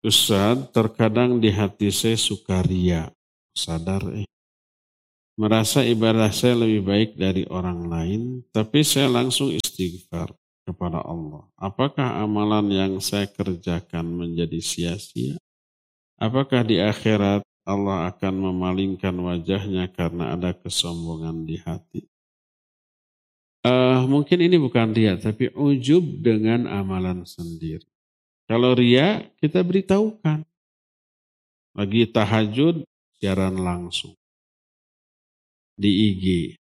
Ustaz, terkadang di hati saya suka ria, sadar merasa ibadah saya lebih baik dari orang lain, tapi saya langsung istighfar kepada Allah. Apakah amalan yang saya kerjakan menjadi sia-sia? Apakah di akhirat Allah akan memalingkan wajahnya karena ada kesombongan di hati? Mungkin ini bukan ria, tapi ujub dengan amalan sendiri. Kalau ria, kita beritahukan. Lagi tahajud, siaran langsung di IG.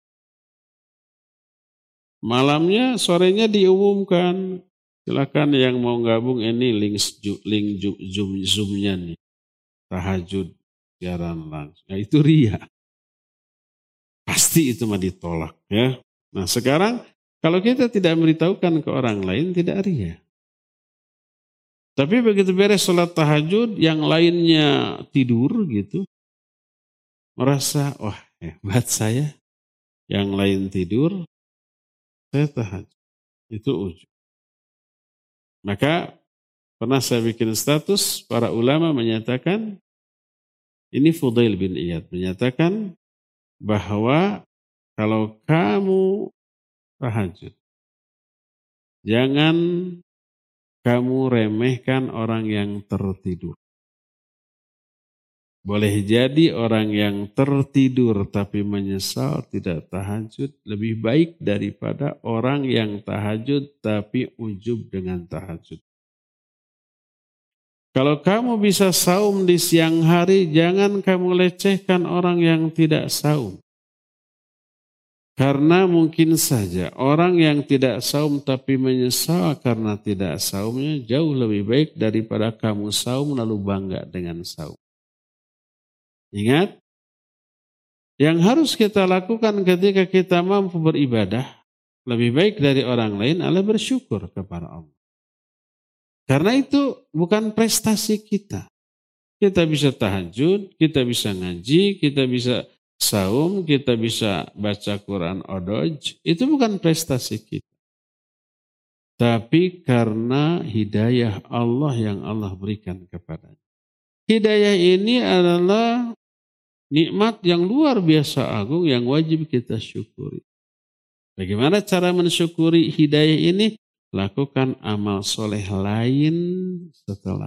Malamnya, sorenya diumumkan. Silakan yang mau gabung, ini link Zoom-nya nih. Tahajud, siaran langsung. Nah, itu ria. Pasti itu mah ditolak ya. Nah sekarang kalau kita tidak memberitahukan ke orang lain tidak ria. Tapi begitu beres sholat tahajud yang lainnya tidur gitu. Merasa wah hebat saya. Yang lain tidur saya tahajud. Itu ujub. Maka pernah saya bikin status para ulama menyatakan. Ini Fudail bin Iyad menyatakan bahwa kalau kamu tahajud, jangan kamu remehkan orang yang tertidur. Boleh jadi orang yang tertidur tapi menyesal tidak tahajud lebih baik daripada orang yang tahajud tapi ujub dengan tahajud. Kalau kamu bisa saum di siang hari, jangan kamu lecehkan orang yang tidak saum. Karena mungkin saja orang yang tidak saum tapi menyesal karena tidak saumnya jauh lebih baik daripada kamu saum lalu bangga dengan saum. Ingat, yang harus kita lakukan ketika kita mampu beribadah lebih baik dari orang lain adalah bersyukur kepada Allah. Karena itu bukan prestasi kita. Kita bisa tahajud, kita bisa ngaji, kita bisa saum, kita bisa baca Quran odoj, itu bukan prestasi kita. Tapi karena hidayah Allah yang Allah berikan kepadanya. Hidayah ini adalah nikmat yang luar biasa agung yang wajib kita syukuri. Bagaimana cara mensyukuri hidayah ini? Lakukan amal soleh lain setelah.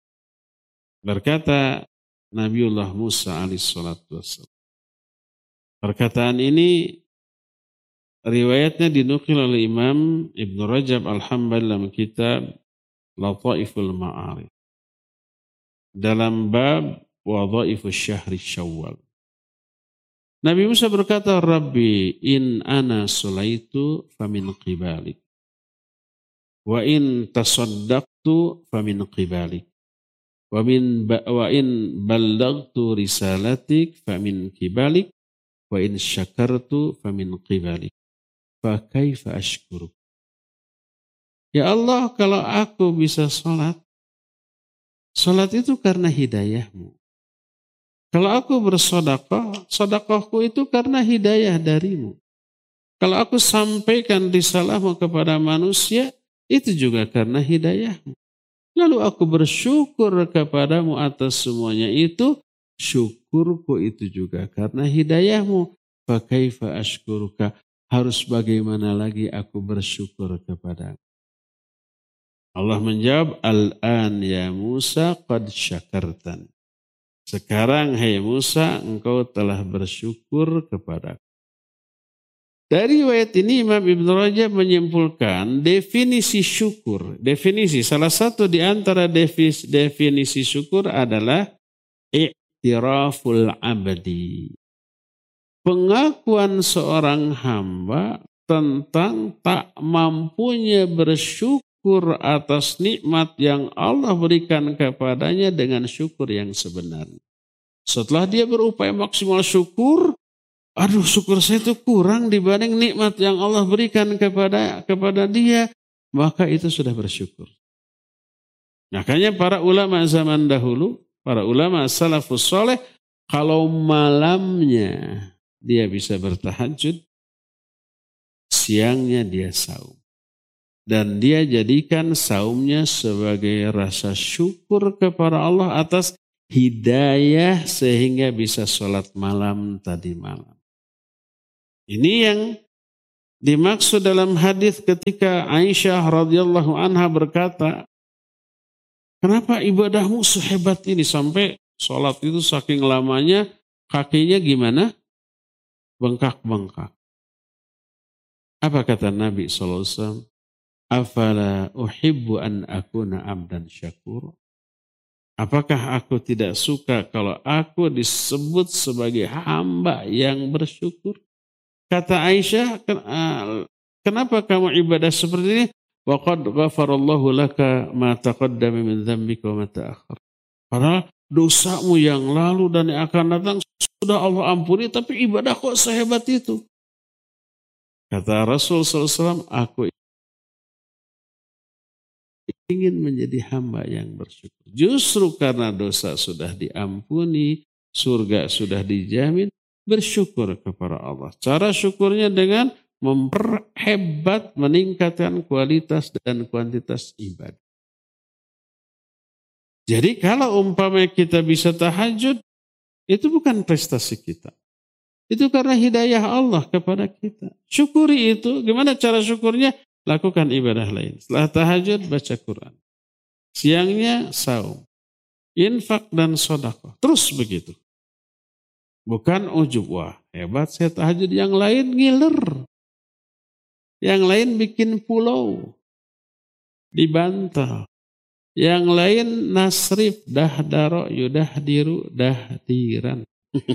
Berkata Nabiullah Musa alaihissalatu wassalam. Perkataan ini riwayatnya dinukil oleh Imam Ibn Rajab Al-Hambali dalam kitab Lataiful Ma'arif. Dalam bab Wadhaifus Syahri Syawal. Nabi Musa berkata, Rabbi in ana sulaitu famin qibalik. Wa in tasaddaqtu famin qibalik. Wa in ballagtu risalatik famin qibalik. Wa in syakartu famin qibalik. Fa kaifa ashkuruk. Ya Allah, kalau aku bisa sholat itu karena hidayahmu. Kalau aku bersedekah, sedekahku itu karena hidayah darimu. Kalau aku sampaikan risalahmu kepada manusia, itu juga karena hidayahmu. Lalu aku bersyukur kepadamu atas semuanya itu, syukurku itu juga karena hidayahmu. Fa kaifa ashkuruka, harus bagaimana lagi aku bersyukur kepadamu. Allah menjawab, Al-an ya Musa qad syakartan. Sekarang hai Musa, engkau telah bersyukur kepadaku. Dari riwayat ini Imam Ibn Rajab menyimpulkan definisi syukur. Salah satu di antara definisi syukur adalah i'tiraful abdi. Pengakuan seorang hamba tentang tak mampunya bersyukur atas nikmat yang Allah berikan kepadanya dengan syukur yang sebenarnya. Setelah dia berupaya maksimal syukur, aduh syukur saya itu kurang dibanding nikmat yang Allah berikan kepada dia, maka itu sudah bersyukur. Makanya para ulama zaman dahulu, para ulama salafus soleh, kalau malamnya dia bisa bertahajud, siangnya dia saum. Dan dia jadikan saumnya sebagai rasa syukur kepada Allah atas hidayah sehingga bisa sholat malam tadi malam. Ini yang dimaksud dalam hadis ketika Aisyah radhiyallahu anha berkata, kenapa ibadahmu sehebat ini sampai sholat itu saking lamanya kakinya gimana? Bengkak-bengkak. Apa kata Nabi SAW? Afala uhibbu an akuna abdan syakur. Apakah aku tidak suka kalau aku disebut sebagai hamba yang bersyukur? Kata Aisyah, kenapa kamu ibadah seperti ini? Wa qad ghafarallahu laka ma taqaddama min dzambika wa ma ta'akhkhar. Padahal dosamu yang lalu dan yang akan datang sudah Allah ampuni, tapi ibadah kok sehebat itu? Kata Rasul SAW, aku ingin menjadi hamba yang bersyukur. Justru karena dosa sudah diampuni, surga sudah dijamin, bersyukur kepada Allah. Cara syukurnya dengan memperhebat, meningkatkan kualitas dan kuantitas ibadah. Jadi kalau umpamanya kita bisa tahajud, itu bukan prestasi kita. Itu karena hidayah Allah kepada kita. Syukuri itu. Gimana cara syukurnya? Lakukan ibadah lain. Setelah tahajud, baca Quran. Siangnya, saum. Infak dan sedekah. Terus begitu. Bukan ujub. Wah, hebat saya tahajud. Yang lain ngiler. Yang lain bikin pulau. Dibantal. Yang lain nasrif. Dahdaro, yudahdiru, dahdiran.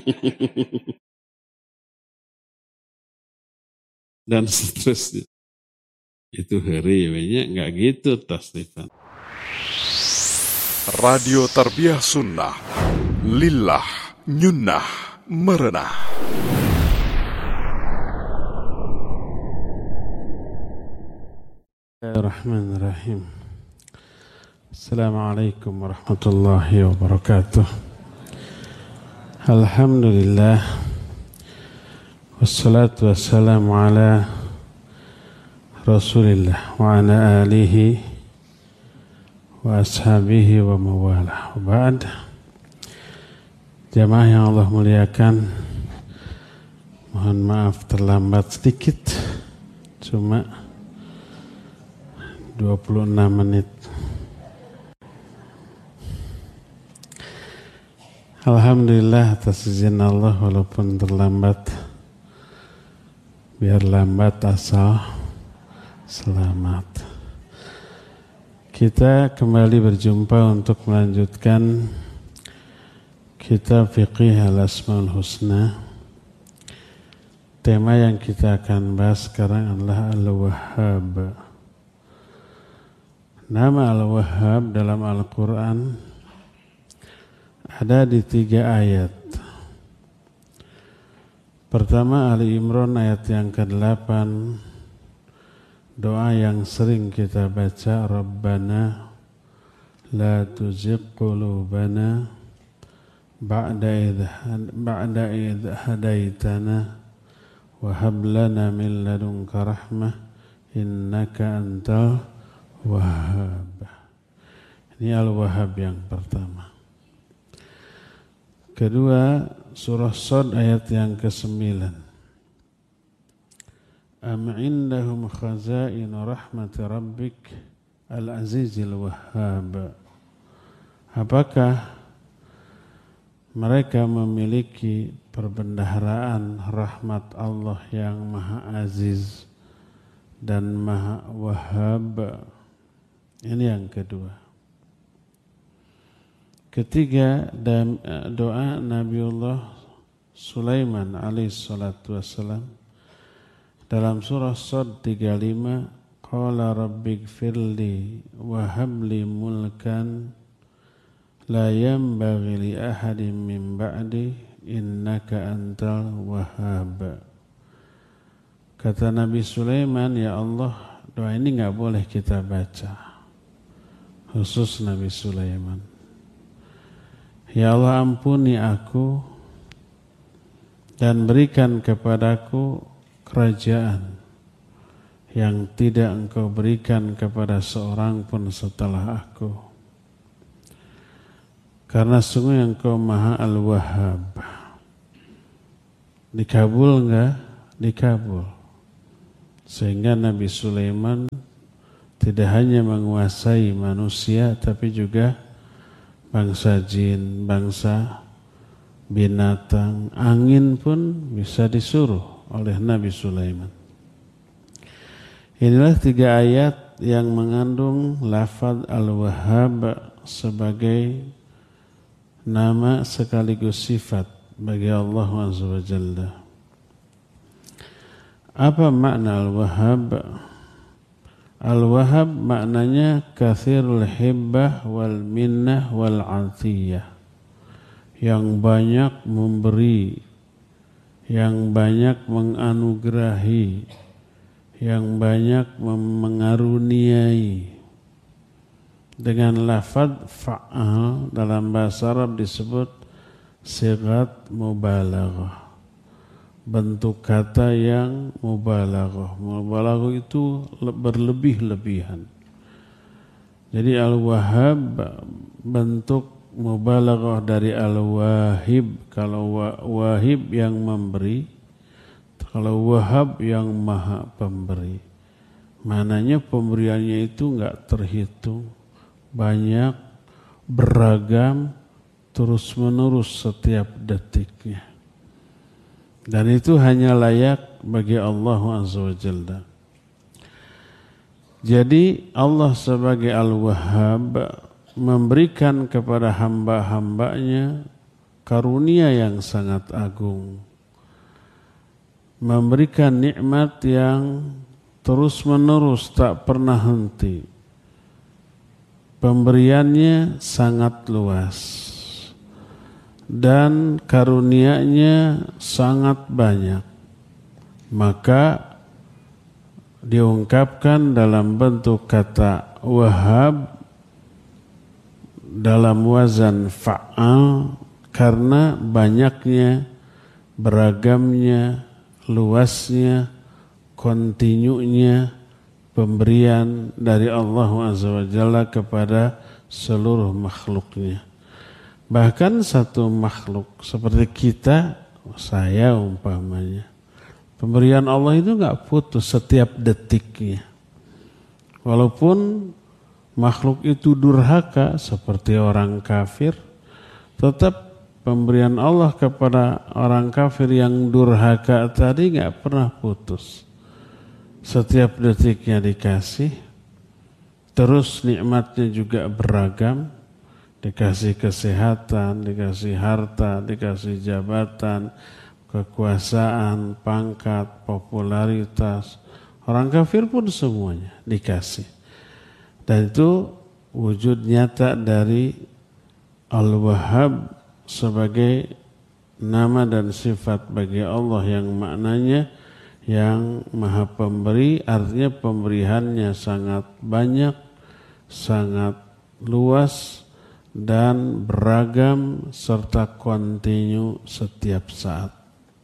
Dan seterusnya. Itu hari banyak nggak gitu tasrifan. Radio Tarbiyah Sunnah, lillah, nyunnah, merenah. Bismillahirrahmanirrahim. Assalamualaikum warahmatullahi wabarakatuh. Alhamdulillah. Wassalatu wassalamu ala Rasulillah wa ala alihi wa ashabihi wa mawalah. Wa ba'd. Jamaah yang Allah muliakan, mohon maaf terlambat sedikit, cuma 26 menit. Alhamdulillah atas izin Allah, walaupun terlambat, biar lambat asal selamat. Kita kembali berjumpa untuk melanjutkan kitab Fiqih Al-Asmaul Husna. Tema yang kita akan bahas sekarang adalah Al-Wahhab. Nama Al-Wahhab dalam Al-Quran ada di 3 ayat. Pertama Ali Imran ayat yang ke-8. Doa yang sering kita baca, Rabbana la tuzigh qulubana ba'da idh hadaitana wa hab lana min ladunka rahmah innaka antal wahhab. Ini Al-Wahhab yang pertama. Kedua, surah Shad ayat yang ke-9. Am indahum khazainu rahmati rabbik al-azizil wahhab. Apakah mereka memiliki perbendaharaan rahmat Allah yang maha aziz dan maha wahhab? Ini yang kedua. Ketiga, doa Nabiullah Sulaiman alaihi salatu wassalam dalam surah Shad 35, qala rabbighfirli wa habli mulkan la yanbaghi li ahadin min ba'di innaka antal wahhab. Kata Nabi Sulaiman, ya Allah, doa ini enggak boleh kita baca. Khusus Nabi Sulaiman. Ya Allah, ampuni aku dan berikan kepadaku kerajaan yang tidak Engkau berikan kepada seorang pun setelah aku. Karena sungguh Engkau Maha Al-Wahhab. Dikabul enggak? Dikabul. Sehingga Nabi Sulaiman tidak hanya menguasai manusia, tapi juga bangsa jin, bangsa binatang, angin pun bisa disuruh oleh Nabi Sulaiman. Inilah 3 ayat yang mengandung lafaz Al-Wahhab sebagai nama sekaligus sifat bagi Allah Azza wa Jalla. Apa makna Al-Wahhab? Al-Wahhab maknanya kathirul hibbah wal minnah wal atiyah. Yang banyak memberi, yang banyak menganugerahi, yang banyak mengaruniai. Dengan lafaz fa'al dalam bahasa Arab disebut sighat mubalaghah. Bentuk kata yang mubalaghah. Mubalaghah itu berlebih-lebihan. Jadi Al-Wahhab bentuk mubalaghah dari Al-Wahib. Kalau wahib yang memberi, kalau Wahhab yang Maha Pemberi. Mananya pemberiannya itu enggak terhitung, banyak, beragam, terus-menerus setiap detiknya. Dan itu hanya layak bagi Allah Azza wa Jalla. Jadi Allah sebagai Al-Wahhab memberikan kepada hamba-hambanya karunia yang sangat agung. Memberikan nikmat yang terus-menerus tak pernah henti. Pemberiannya sangat luas dan karunia-Nya sangat banyak. Maka diungkapkan dalam bentuk kata Wahhab dalam wazan fa'al karena banyaknya, beragamnya, luasnya, kontinunya pemberian dari Allah Azza wa Jalla kepada seluruh makhluknya. Bahkan satu makhluk seperti kita, saya umpamanya, pemberian Allah itu enggak putus setiap detiknya. Walaupun makhluk itu durhaka seperti orang kafir, tetap pemberian Allah kepada orang kafir yang durhaka tadi enggak pernah putus. Setiap detiknya dikasih, terus nikmatnya juga beragam, dikasih kesehatan, dikasih harta, dikasih jabatan, kekuasaan, pangkat, popularitas. Orang kafir pun semuanya dikasih. Dan itu wujud nyata dari Al-Wahhab sebagai nama dan sifat bagi Allah yang maknanya yang Maha Pemberi, artinya pemberiannya sangat banyak, sangat luas dan beragam serta kontinu setiap saat.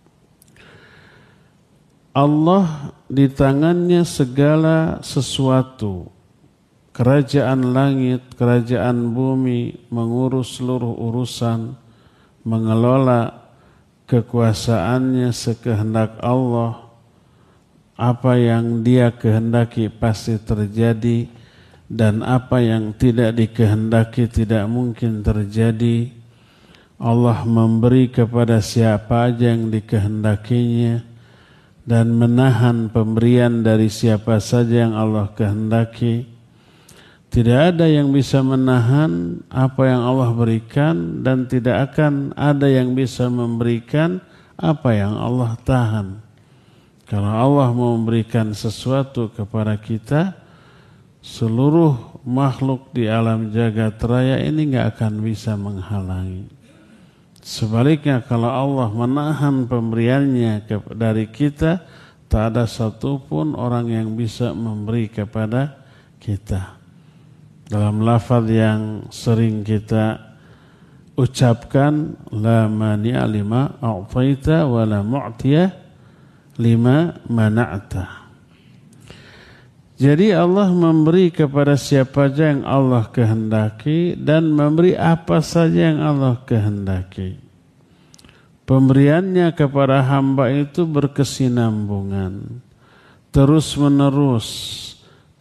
Allah di tangannya segala sesuatu, kerajaan langit, kerajaan bumi, mengurus seluruh urusan, mengelola kekuasaannya sekehendak Allah. Apa yang Dia kehendaki pasti terjadi, dan apa yang tidak dikehendaki tidak mungkin terjadi. Allah memberi kepada siapa aja yang dikehendakinya dan menahan pemberian dari siapa saja yang Allah kehendaki. Tidak ada yang bisa menahan apa yang Allah berikan, dan tidak akan ada yang bisa memberikan apa yang Allah tahan. Kalau Allah mau memberikan sesuatu kepada kita, seluruh makhluk di alam jagat raya ini enggak akan bisa menghalangi. Sebaliknya kalau Allah menahan pemberiannya dari kita, tak ada satupun orang yang bisa memberi kepada kita. Dalam lafaz yang sering kita ucapkan, la mani'a lima a'taita wa la mu'tiya lima mana'ta. Jadi Allah memberi kepada siapa saja yang Allah kehendaki dan memberi apa saja yang Allah kehendaki. Pemberiannya kepada hamba itu berkesinambungan, terus menerus.